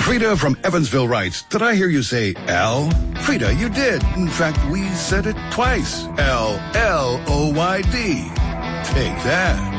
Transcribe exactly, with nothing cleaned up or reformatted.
Frida from Evansville writes, did I hear you say L? Frida, you did. In fact, we said it twice. L L O Y D. Take that.